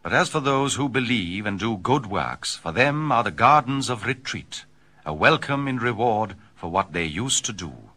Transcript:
But as for those who believe and do good works, for them are the gardens of retreat, a welcome in reward for what they used to do.